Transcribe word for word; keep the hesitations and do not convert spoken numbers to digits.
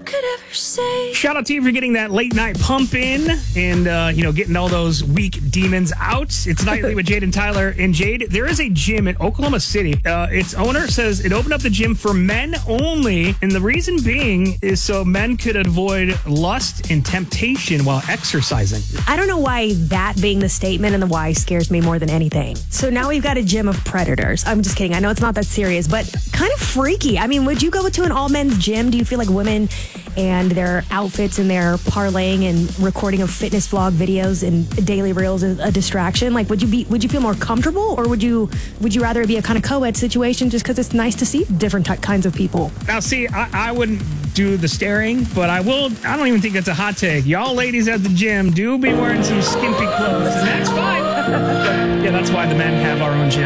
could ever say. Shout out to you for getting that late night pump in and, uh, you know, getting all those weak demons out. It's Nightly with Jade and Tyler. And Jade, there is a gym in Oklahoma City. Uh, its owner says it opened up the gym for men only. And the reason being is so men could avoid lust and temptation while exercising. I don't know why that being the statement and the why scares me more than anything. So now we've got a gym of predators. I'm just kidding. I know it's not that serious, but kind of freaky. I mean, would you go to an all men's gym? Do you feel like women and their outfits and their parlaying and recording of fitness vlog videos and daily reels is a distraction? Like, would you be, would you feel more comfortable, or would you, would you rather it be a kind of co-ed situation just because it's nice to see different ty- kinds of people? Now, see, I, I wouldn't do the staring, but I will. I don't even think that's a hot take. Y'all ladies at the gym do be wearing some skimpy clothes, and that's fine. Yeah, that's why the men have our own gym.